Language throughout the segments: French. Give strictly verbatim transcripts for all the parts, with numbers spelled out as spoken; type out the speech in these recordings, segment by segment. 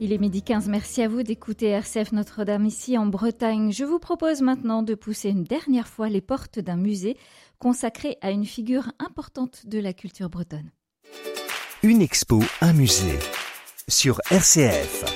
Il est midi quinze, merci à vous d'écouter R C F Notre-Dame ici en Bretagne. Je vous propose maintenant de pousser une dernière fois les portes d'un musée consacré à une figure importante de la culture bretonne. Une expo, un musée, sur R C F.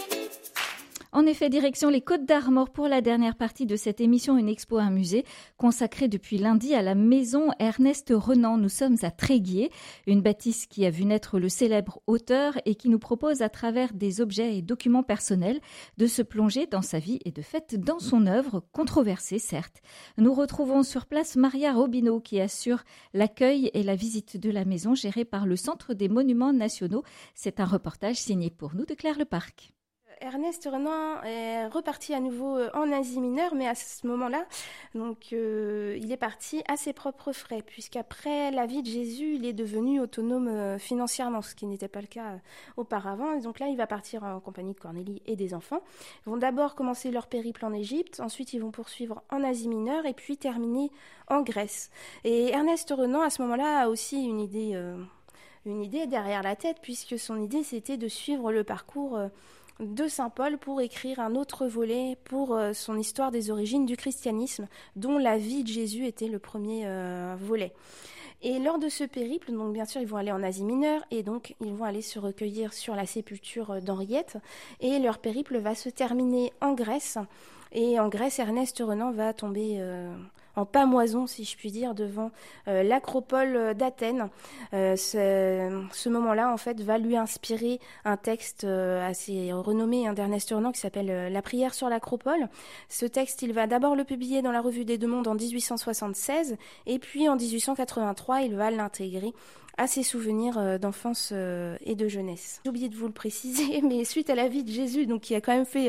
En effet, direction les Côtes d'Armor pour la dernière partie de cette émission Une expo, un musée, consacrée depuis lundi à la maison Ernest Renan. Nous sommes à Tréguier, une bâtisse qui a vu naître le célèbre auteur et qui nous propose à travers des objets et documents personnels de se plonger dans sa vie et de fait dans son œuvre, controversée certes. Nous retrouvons sur place Maria Robineau qui assure l'accueil et la visite de la maison gérée par le Centre des Monuments Nationaux. C'est un reportage signé pour nous de Claire Leparc. Ernest Renan est reparti à nouveau en Asie mineure, mais à ce moment-là, donc, euh, il est parti à ses propres frais, puisqu'après la vie de Jésus, il est devenu autonome euh, financièrement, ce qui n'était pas le cas euh, auparavant. Et donc là, il va partir en compagnie de Cornélie et des enfants. Ils vont d'abord commencer leur périple en Égypte, ensuite ils vont poursuivre en Asie mineure et puis terminer en Grèce. Et Ernest Renan, à ce moment-là, a aussi une idée, euh, une idée derrière la tête, puisque son idée, c'était de suivre le parcours euh, de Saint Paul pour écrire un autre volet pour euh, son histoire des origines du christianisme, dont la vie de Jésus était le premier euh, volet. Et lors de ce périple, donc bien sûr, ils vont aller en Asie mineure et donc ils vont aller se recueillir sur la sépulture d'Henriette. Et leur périple va se terminer en Grèce. Et en Grèce, Ernest Renan va tomber euh, en pamoison, si je puis dire, devant euh, l'acropole d'Athènes. Euh, ce, ce moment-là, en fait, va lui inspirer un texte euh, assez renommé hein, d'Ernest Renan qui s'appelle euh, « La prière sur l'acropole ». Ce texte, il va d'abord le publier dans la Revue des Deux Mondes en dix-huit cent soixante-seize et puis en dix-huit cent quatre-vingt-trois, il va l'intégrer à ses souvenirs d'enfance et de jeunesse. J'ai oublié de vous le préciser, mais suite à la vie de Jésus, donc qui a quand même fait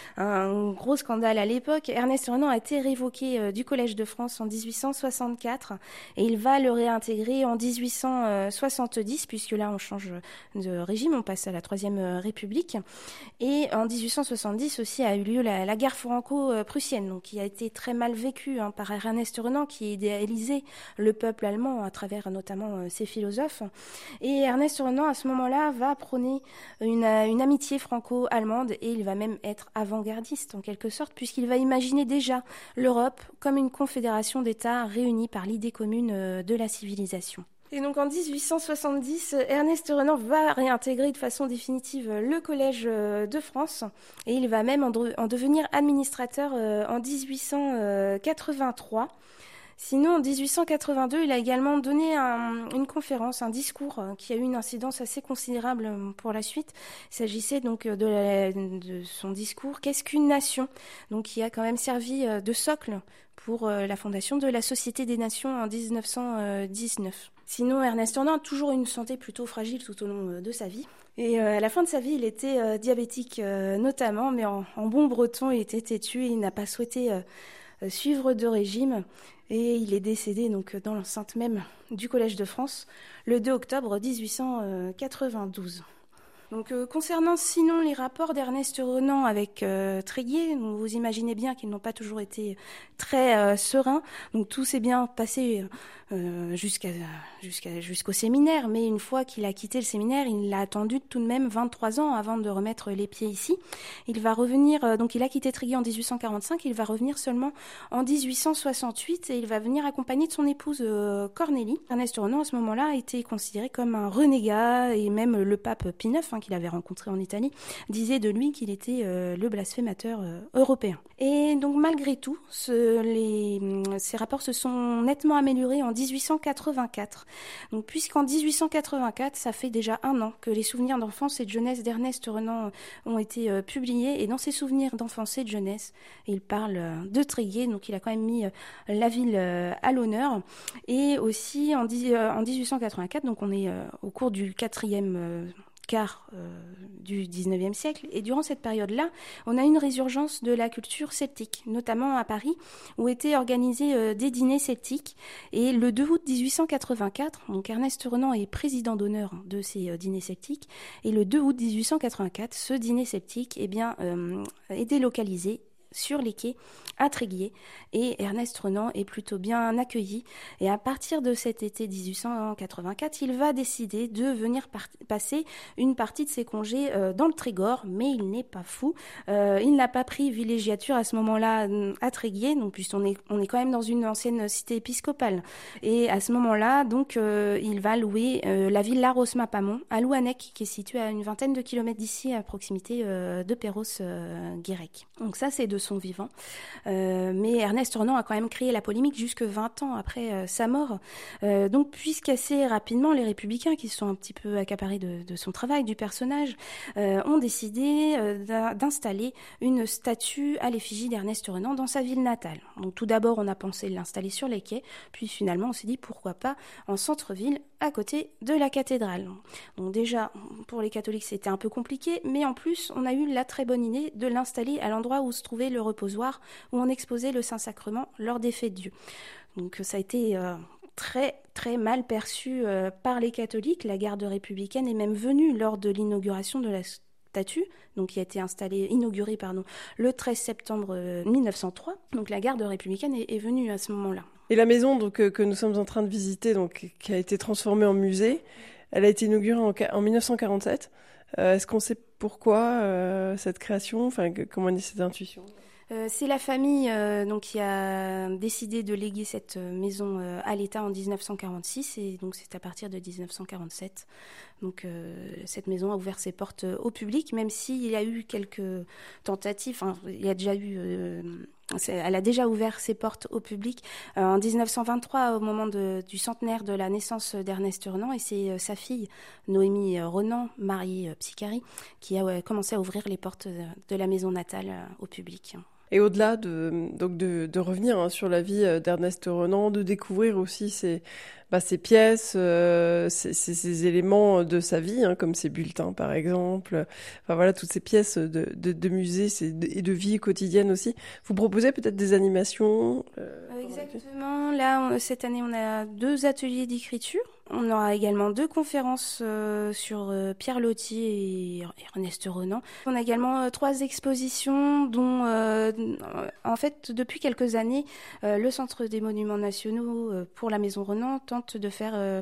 un gros scandale à l'époque, Ernest Renan a été révoqué du Collège de France en dix-huit cent soixante-quatre et il va le réintégrer en dix-huit cent soixante-dix, puisque là on change de régime, on passe à la Troisième République. Et en dix-huit cent soixante-dix aussi a eu lieu la, la guerre franco-prussienne, donc qui a été très mal vécue hein, par Ernest Renan, qui idéalisait le peuple allemand à travers notamment ses philosophes. Et Ernest Renan, à ce moment-là, va prôner une, une amitié franco-allemande et il va même être avant-gardiste en quelque sorte, puisqu'il va imaginer déjà l'Europe comme une confédération d'États réunis par l'idée commune de la civilisation. Et donc en dix-huit cent soixante-dix, Ernest Renan va réintégrer de façon définitive le Collège de France et il va même en, de, en devenir administrateur en dix-huit cent quatre-vingt-trois. Sinon, en dix-huit cent quatre-vingt-deux, il a également donné un, une conférence, un discours euh, qui a eu une incidence assez considérable pour la suite. Il s'agissait donc de, la, de son discours « Qu'est-ce qu'une nation ?» donc qui a quand même servi euh, de socle pour euh, la fondation de la Société des Nations en dix-neuf cent dix-neuf. Sinon, Ernest Renan a toujours eu une santé plutôt fragile tout au long euh, de sa vie. Et euh, à la fin de sa vie, il était euh, diabétique euh, notamment, mais en, en bon breton, il était têtu et il n'a pas souhaité euh, euh, suivre de régime. Et il est décédé donc dans l'enceinte même du Collège de France le deux octobre dix-huit cent quatre-vingt-douze. Donc, euh, concernant sinon les rapports d'Ernest Renan avec euh, Tréguier, vous imaginez bien qu'ils n'ont pas toujours été très euh, sereins. Donc tout s'est bien passé euh, jusqu'à, jusqu'à, jusqu'au séminaire, mais une fois qu'il a quitté le séminaire, il a attendu tout de même vingt-trois ans avant de remettre les pieds ici. Il va revenir, euh, donc il a quitté Tréguier en dix-huit cent quarante-cinq, il va revenir seulement en dix-huit cent soixante-huit et il va venir accompagné de son épouse euh, Cornélie. Ernest Renan à ce moment-là a été considéré comme un renégat et même le pape Pie neuf, hein, qu'il avait rencontré en Italie, disait de lui qu'il était euh, le blasphémateur euh, européen. Et donc malgré tout, ce, les, ces rapports se sont nettement améliorés en dix-huit cent quatre-vingt-quatre. Donc puisqu'en dix-huit cent quatre-vingt-quatre, ça fait déjà un an que les souvenirs d'enfance et de jeunesse d'Ernest Renan ont été euh, publiés, et dans ces souvenirs d'enfance et de jeunesse, il parle euh, de Tréguier, donc il a quand même mis euh, la ville euh, à l'honneur. Et aussi en, dix, euh, en dix-huit cent quatre-vingt-quatre, donc on est euh, au cours du quatrième euh, quart euh, du dix-neuvième siècle. Et durant cette période-là, on a une résurgence de la culture celtique, notamment à Paris, où étaient organisés euh, des dîners celtiques. Et le deux août dix-huit cent quatre-vingt-quatre, donc Ernest Renan est président d'honneur de ces euh, dîners celtiques. Et le deux août dix-huit cent quatre-vingt-quatre, ce dîner celtique eh bien, euh, est délocalisé sur les quais à Tréguier. Et Ernest Renan est plutôt bien accueilli. Et à partir de cet été dix-huit cent quatre-vingt-quatre, il va décider de venir par- passer une partie de ses congés euh, dans le Trégor, mais il n'est pas fou. Euh, il n'a pas pris villégiature à ce moment-là à Tréguier, donc puisqu'on est, on est quand même dans une ancienne cité épiscopale. Et à ce moment-là, donc, euh, il va louer euh, la villa Rosmapamon à Louannec, qui est située à une vingtaine de kilomètres d'ici, à proximité euh, de Perros-Guirec. Euh, donc ça, c'est de son vivant. Euh, mais Ernest Renan a quand même créé la polémique jusque vingt ans après euh, sa mort. Euh, donc, puisqu'assez rapidement, les Républicains, qui se sont un petit peu accaparés de, de son travail, du personnage, euh, ont décidé euh, d'installer une statue à l'effigie d'Ernest Renan dans sa ville natale. Donc, tout d'abord, on a pensé l'installer sur les quais, puis finalement, on s'est dit pourquoi pas en centre-ville, à côté de la cathédrale. Donc déjà, pour les catholiques, c'était un peu compliqué, mais en plus, on a eu la très bonne idée de l'installer à l'endroit où se trouvait le reposoir, où on exposait le Saint-Sacrement lors des fêtes Dieu. Donc ça a été euh, très très mal perçu euh, par les catholiques. La garde républicaine est même venue lors de l'inauguration de la statue, donc qui a été installée, inaugurée pardon, le treize septembre mille neuf cent trois. Donc la garde républicaine est, est venue à ce moment-là. Et la maison donc, euh, que nous sommes en train de visiter, donc, qui a été transformée en musée, elle a été inaugurée en, en mille neuf cent quarante-sept. Euh, est-ce qu'on sait pourquoi euh, cette création, enfin, que, comment est née cette intuition ? Euh, c'est la famille euh, donc, qui a décidé de léguer cette maison euh, à l'État en dix-neuf cent quarante-six, et donc c'est à partir de dix-neuf cent quarante-sept. Donc euh, cette maison a ouvert ses portes au public, même s'il y a eu quelques tentatives. Enfin, il y a déjà eu, euh, elle a déjà ouvert ses portes au public euh, en dix-neuf cent vingt-trois, au moment de, du centenaire de la naissance d'Ernest Renan, et c'est euh, sa fille Noémie Renan, mariée euh, Psicari, qui a ouais, commencé à ouvrir les portes de, de la maison natale euh, au public. Et au-delà de, donc de, de revenir hein, sur la vie d'Ernest Renan, de découvrir aussi ces, bah, ces pièces, euh, ces, ces, ces éléments de sa vie, hein, comme ses bulletins par exemple, enfin voilà, toutes ces pièces de, de, de musée et de vie quotidienne aussi. Vous proposez peut-être des animations euh, Exactement. Là, on, cette année, on a deux ateliers d'écriture. On aura également deux conférences euh, sur euh, Pierre Loti et Ernest Renan. On a également euh, trois expositions dont, euh, en fait, depuis quelques années, euh, le Centre des Monuments Nationaux euh, pour la Maison Renan tente de faire euh,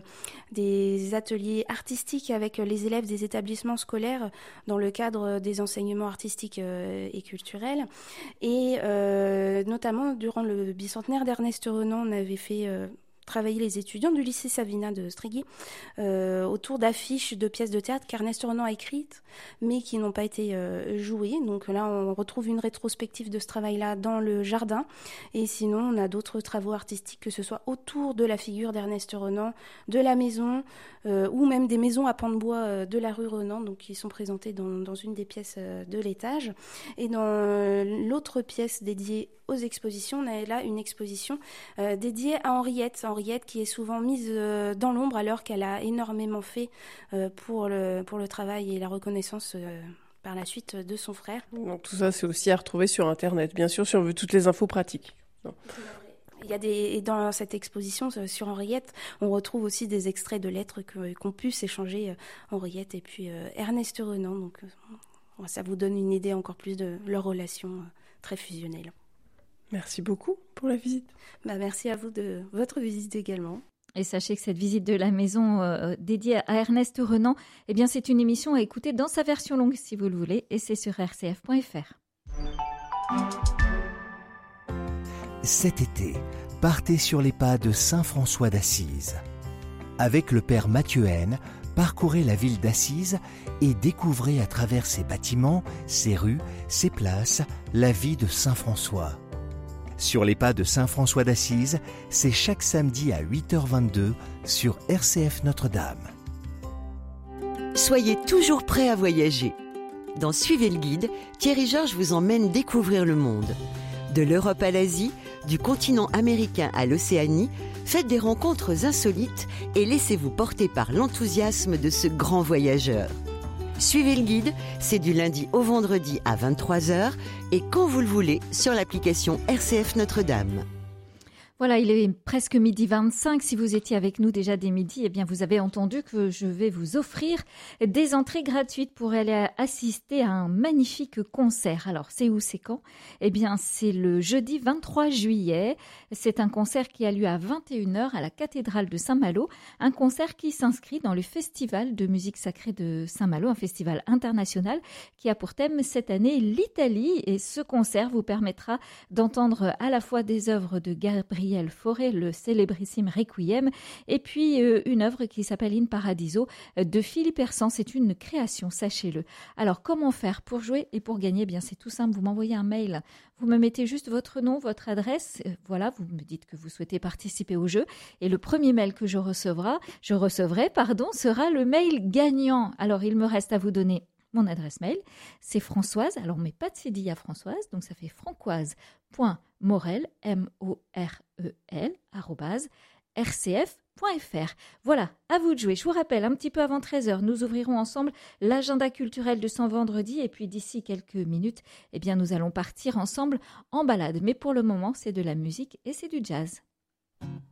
des ateliers artistiques avec les élèves des établissements scolaires dans le cadre des enseignements artistiques euh, et culturels. Et euh, notamment, durant le bicentenaire d'Ernest Renan, on avait fait... Euh, travailler les étudiants du lycée Savina de Tréguier euh, autour d'affiches de pièces de théâtre qu'Ernest Renan a écrites, mais qui n'ont pas été euh, jouées. Donc là, on retrouve une rétrospective de ce travail-là dans le jardin. Et sinon, on a d'autres travaux artistiques, que ce soit autour de la figure d'Ernest Renan, de la maison, euh, ou même des maisons à pans de bois euh, de la rue Renan, donc qui sont présentées dans, dans une des pièces euh, de l'étage. Et dans euh, l'autre pièce dédiée aux expositions, on a là une exposition euh, dédiée à Henriette. Henriette qui est souvent mise euh, dans l'ombre alors qu'elle a énormément fait euh, pour, le, pour le travail et la reconnaissance euh, par la suite de son frère. Donc tout ça, c'est aussi à retrouver sur Internet, bien sûr, si on veut toutes les infos pratiques. Non. Il y a des, et dans cette exposition sur Henriette, on retrouve aussi des extraits de lettres que, qu'ont pu s'échanger euh, Henriette et puis euh, Ernest Renan. Donc euh, ça vous donne une idée encore plus de leur relation euh, très fusionnelle. Merci beaucoup pour la visite. Bah, merci à vous de votre visite également. Et sachez que cette visite de la maison euh, dédiée à Ernest Renan, eh bien, c'est une émission à écouter dans sa version longue si vous le voulez, et c'est sur r c f point f r. Cet été, partez sur les pas de Saint François d'Assise. Avec le père Mathieu Haine, parcourez la ville d'Assise et découvrez à travers ses bâtiments, ses rues, ses places, la vie de Saint François. Sur les pas de Saint François d'Assise, c'est chaque samedi à huit heures vingt-deux sur R C F Notre-Dame. Soyez toujours prêts à voyager. Dans Suivez le guide, Thierry Georges vous emmène découvrir le monde. De l'Europe à l'Asie, du continent américain à l'Océanie, faites des rencontres insolites et laissez-vous porter par l'enthousiasme de ce grand voyageur. Suivez le guide, c'est du lundi au vendredi à vingt-trois heures et quand vous le voulez sur l'application R C F Notre-Dame. Voilà, il est presque midi vingt-cinq. Si vous étiez avec nous déjà dès midi, eh bien, vous avez entendu que je vais vous offrir des entrées gratuites pour aller assister à un magnifique concert. Alors, c'est où, c'est quand? Eh bien, c'est le jeudi vingt-trois juillet. C'est un concert qui a lieu à vingt et une heures à la cathédrale de Saint-Malo. Un concert qui s'inscrit dans le festival de musique sacrée de Saint-Malo, un festival international qui a pour thème cette année l'Italie. Et ce concert vous permettra d'entendre à la fois des œuvres de Gabriel Fauré, le célébrissime Requiem, et puis euh, une œuvre qui s'appelle In Paradiso de Philippe Hersan. C'est une création, sachez-le. Alors, comment faire pour jouer et pour gagner? Eh bien, c'est tout simple. Vous m'envoyez un mail. Vous me mettez juste votre nom, votre adresse. Voilà, vous me dites que vous souhaitez participer au jeu. Et le premier mail que je recevrai, je recevrai, pardon, sera le mail gagnant. Alors, il me reste à vous donner mon adresse mail, c'est Françoise, alors on ne met pas de cédille à Françoise, donc ça fait francoise.morel, M O R E L, arrobase, R C F point F R. Voilà, à vous de jouer. Je vous rappelle, un petit peu avant treize heures, nous ouvrirons ensemble l'agenda culturel de ce vendredi, et puis d'ici quelques minutes, eh bien, nous allons partir ensemble en balade. Mais pour le moment, c'est de la musique et c'est du jazz.